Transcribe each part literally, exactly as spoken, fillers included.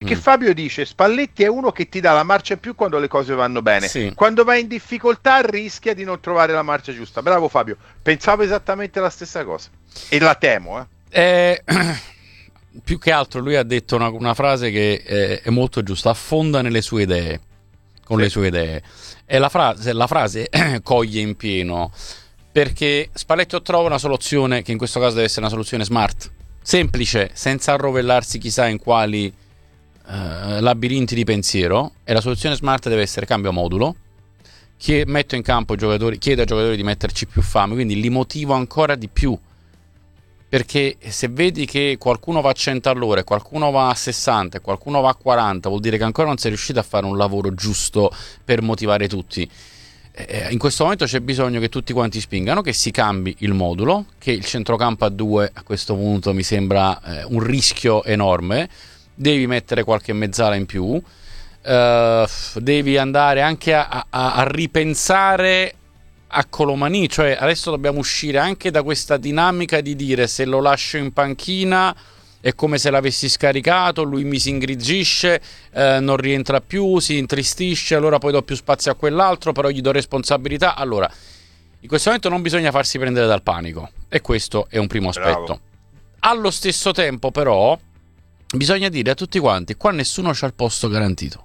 Perché mm. Fabio dice Spalletti è uno che ti dà la marcia in più quando le cose vanno bene, sì. quando vai in difficoltà rischia di non trovare la marcia giusta. Bravo Fabio, pensavo esattamente la stessa cosa e la temo. Eh, più che altro lui ha detto una, una frase che è, è molto giusta: affonda nelle sue idee, con sì. le sue idee. E la frase, la frase coglie in pieno, perché Spalletti trova una soluzione che in questo caso deve essere una soluzione smart, semplice, senza arrovellarsi chissà in quali uh, labirinti di pensiero, e la soluzione smart deve essere cambio modulo, che metto in campo i giocatori, chiedo ai giocatori di metterci più fame, quindi li motivo ancora di più, perché se vedi che qualcuno va a cento all'ora, qualcuno va a sessanta e qualcuno va a quaranta, vuol dire che ancora non sei riuscito a fare un lavoro giusto per motivare tutti. In questo momento c'è bisogno che tutti quanti spingano, che si cambi il modulo, che il centrocampo a due a questo punto mi sembra eh, un rischio enorme. Devi mettere qualche mezzala in più, uh, devi andare anche a, a, a ripensare a Colomani, cioè adesso dobbiamo uscire anche da questa dinamica di dire se lo lascio in panchina è come se l'avessi scaricato, lui mi si ingrigisce, eh, non rientra più, si intristisce, allora poi do più spazio a quell'altro, però gli do responsabilità. Allora, in questo momento non bisogna farsi prendere dal panico, e questo è un primo aspetto. Bravo. Allo stesso tempo però bisogna dire a tutti quanti, qua nessuno c'ha il posto garantito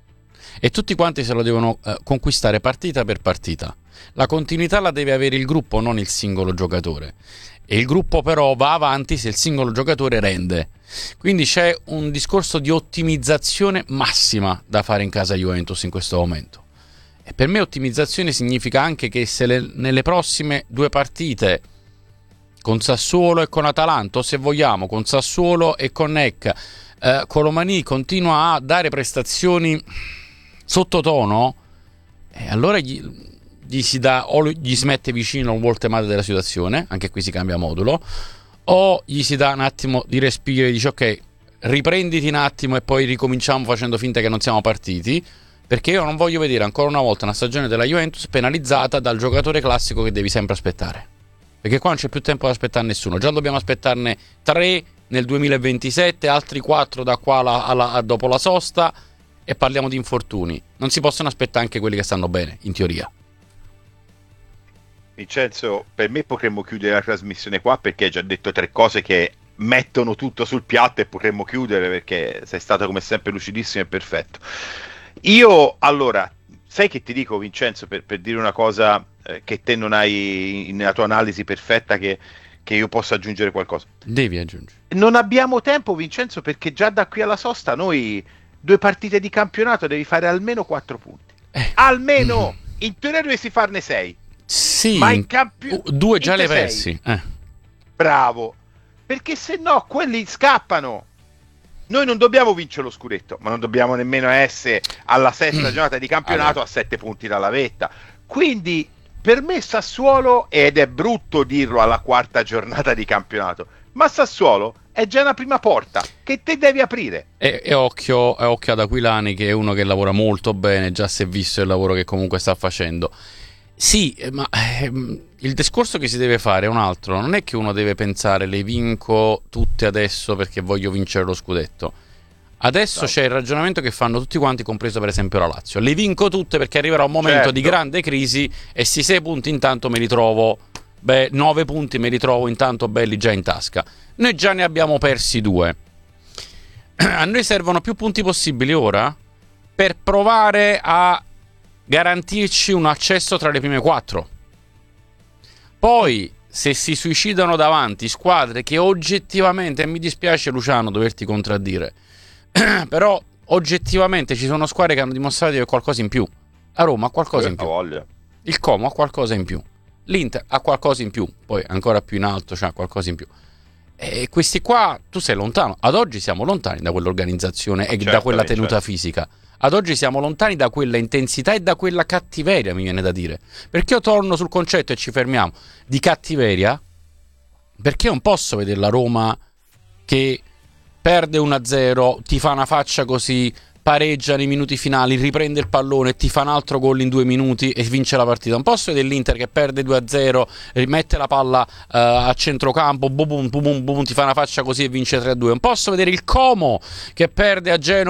e tutti quanti se lo devono eh, conquistare partita per partita. La continuità la deve avere il gruppo, non il singolo giocatore, e il gruppo però va avanti se il singolo giocatore rende. Quindi c'è un discorso di ottimizzazione massima da fare in casa Juventus in questo momento, e per me ottimizzazione significa anche che se le, nelle prossime due partite con Sassuolo e con Atalanta, o se vogliamo con Sassuolo e con Necca, eh, Colomani continua a dare prestazioni sottotono, e allora gli, gli si dà, o gli si mette vicino un voltemate della situazione, anche qui si cambia modulo, o gli si dà un attimo di respiro e dice ok, riprenditi un attimo e poi ricominciamo facendo finta che non siamo partiti, perché io non voglio vedere ancora una volta una stagione della Juventus penalizzata dal giocatore classico che devi sempre aspettare, perché qua non c'è più tempo da aspettare nessuno, già dobbiamo aspettarne tre nel duemilaventisette, altri quattro da qua alla, alla, a dopo la sosta, e parliamo di infortuni. Non si possono aspettare anche quelli che stanno bene, in teoria. Vincenzo, per me potremmo chiudere la trasmissione qua, perché hai già detto tre cose che mettono tutto sul piatto, e potremmo chiudere perché sei stato come sempre lucidissimo e perfetto. Io, allora, sai che ti dico, Vincenzo, per, per dire una cosa eh, che te non hai nella tua analisi perfetta, che, che io possa aggiungere qualcosa. Devi aggiungere. Non abbiamo tempo, Vincenzo, perché già da qui alla sosta noi due partite di campionato devi fare almeno quattro punti. Eh. Almeno! Mm. In teoria dovresti farne sei. Sì, ma in campionato uh, due già le persi. Eh. Bravo. Perché se no quelli scappano. Noi non dobbiamo vincere lo scudetto, ma non dobbiamo nemmeno essere alla sesta giornata di campionato allora. a sette punti dalla vetta. Quindi per me Sassuolo, ed è brutto dirlo alla quarta giornata di campionato, ma Sassuolo è già una prima porta che te devi aprire. E, e occhio, e occhio ad Aquilani, che è uno che lavora molto bene, già si è visto il lavoro che comunque sta facendo. Sì, ma ehm, il discorso che si deve fare è un altro. Non è che uno deve pensare le vinco tutte adesso perché voglio vincere lo scudetto. Adesso no. C'è il ragionamento che fanno tutti quanti, compreso per esempio la Lazio. Le vinco tutte perché arriverà un momento certo. di grande crisi, e sti sei punti intanto me li trovo, beh, nove punti me li trovo intanto belli già in tasca. Noi già ne abbiamo persi due. A noi servono più punti possibili ora per provare a garantirci un accesso tra le prime quattro. Poi se si suicidano davanti squadre che oggettivamente, e mi dispiace Luciano doverti contraddire, però oggettivamente ci sono squadre che hanno dimostrato di avere qualcosa in più. A Roma ha qualcosa in più, il Como ha qualcosa in più, l'Inter ha qualcosa in più, poi ancora più in alto c'ha qualcosa in più, e questi qua tu sei lontano. Ad oggi siamo lontani da quell'organizzazione e da quella tenuta certo. fisica. Ad oggi siamo lontani da quella intensità e da quella cattiveria, mi viene da dire. Perché io torno sul concetto e ci fermiamo di cattiveria, perché non posso vedere la Roma che perde uno a zero, ti fa una faccia così, pareggia nei minuti finali, riprende il pallone e ti fa un altro gol in due minuti e vince la partita. Non posso vedere l'Inter che perde due a zero, rimette la palla uh, a centrocampo, boom, boom, boom, boom, ti fa una faccia così e vince tre a due. Non posso vedere il Como che perde a Genova